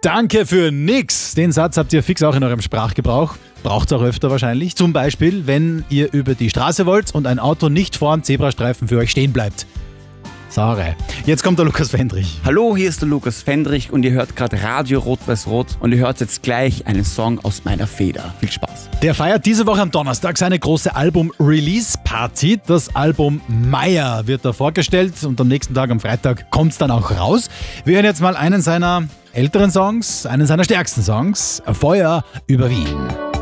Danke für nix. Den Satz habt ihr fix auch in eurem Sprachgebrauch. Braucht's auch öfter wahrscheinlich. Zum Beispiel, wenn ihr über die Straße wollt und ein Auto nicht vor dem Zebrastreifen für euch stehen bleibt. Saure. Jetzt kommt der Lukas Fendrich. Hallo, hier ist der Lukas Fendrich und ihr hört gerade Radio Rot-Weiß-Rot und ihr hört jetzt gleich einen Song aus meiner Feder. Viel Spaß. Der feiert diese Woche am Donnerstag seine große Album-Release-Party. Das Album Meier wird da vorgestellt und am nächsten Tag, am Freitag, kommt's dann auch raus. Wir hören jetzt mal einen seiner älteren Songs, einen seiner stärksten Songs, Feuer über Wien.